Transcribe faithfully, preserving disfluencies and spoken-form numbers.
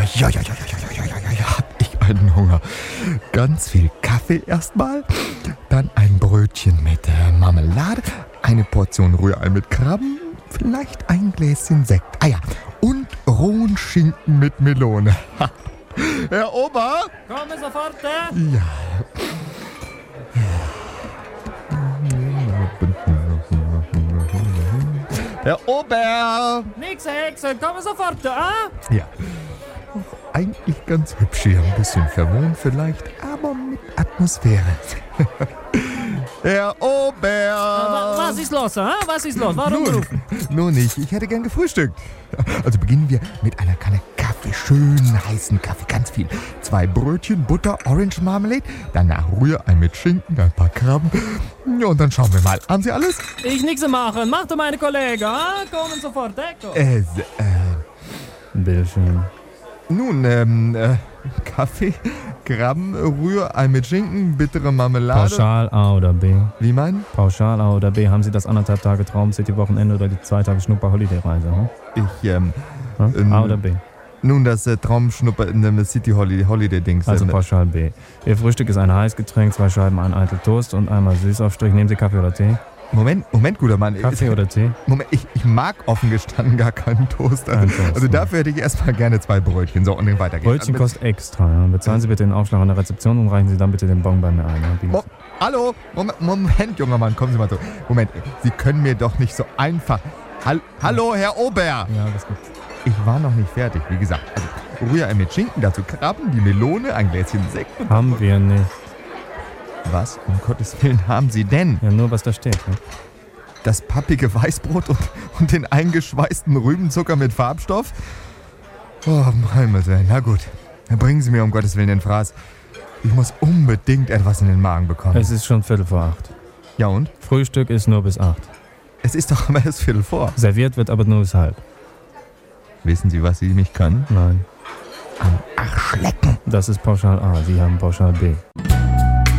ja, ja, ja, ja, ja, ja, ja, ja, hab ich einen Hunger. Ganz viel Kaffee erstmal, dann ein Brötchen mit äh, Marmelade, eine Portion Rührei mit Krabben, vielleicht ein Gläschen Sekt. Ah ja, und rohen Schinken mit Melone. Herr Ober? Komme sofort, äh? Ja. Herr Ober! Nix, Hexe, komme sofort, äh? Ja. Eigentlich ganz hübsch hier, ein bisschen verwohnt vielleicht, aber mit Atmosphäre. Herr Ober! Was ist los, äh? Was ist los? Warum Nun, rufen? nur nicht, ich hätte gern gefrühstückt. Also beginnen wir mit einer Kanne Kaffee, schönen heißen Kaffee, ganz viel. Zwei Brötchen, Butter, Orange Marmelade, danach Rührei mit Schinken, ein paar Krabben. Ja, und dann schauen wir mal. Haben Sie alles? Ich nichts machen, mach du meine Kollegen, äh? Kommen sofort, Echo. Äh, äh, Bitteschön. nun, ähm, äh, Kaffee, Krabben, Rührei mit Schinken, bittere Marmelade. Pauschal A oder B? Wie meinen? Pauschal A oder B? Haben Sie das anderthalb Tage Traum City Wochenende oder die zwei Tage Schnupper Holiday Reise? Hm? Ich, ähm, Hm? ähm, A oder B? nun, das äh, Traumschnupper in dem City Holiday, Holiday Dings. Also ähm, pauschal B. Ihr Frühstück ist ein Heißgetränk, zwei Scheiben ein Eitel Toast und einmal Süßaufstrich. Nehmen Sie Kaffee oder Tee? Moment, Moment, guter Mann. Kaffee oder Tee? Moment, ich, ich mag offen gestanden gar keinen Toast. Also, Kein Toast, also ne? dafür hätte ich erstmal gerne zwei Brötchen. So, und dann weitergehen. Brötchen Also, kostet extra. Ja. Bezahlen Sie bitte den Aufschlag an der Rezeption und reichen Sie dann bitte den Bon bei mir ein. Ja. Mo Hallo? Moment, Moment, junger Mann, kommen Sie mal so. Moment, Sie können mir doch nicht so einfach... Hall Hallo, Herr Ober! Ja, das gibt's. Ich war noch nicht fertig, wie gesagt. Also, Rührei mit Schinken, dazu Krabben, die Melone, ein Gläschen Sekt. Und Haben wir nicht. was, um Gottes Willen, haben Sie denn? Ja, nur was da steht. Ja. Das pappige Weißbrot und, und den eingeschweißten Rübenzucker mit Farbstoff? Oh, Himmel Willen. Na gut, dann bringen Sie mir um Gottes Willen den Fraß. Ich muss unbedingt etwas in den Magen bekommen. Es ist schon Viertel vor acht. Ja und? Frühstück ist nur bis acht. Es ist doch immer erst Viertel vor. Serviert wird aber nur bis halb. Wissen Sie, was Sie mich können? Nein. Am Arsch lecken. Das ist pauschal A. Sie haben pauschal B.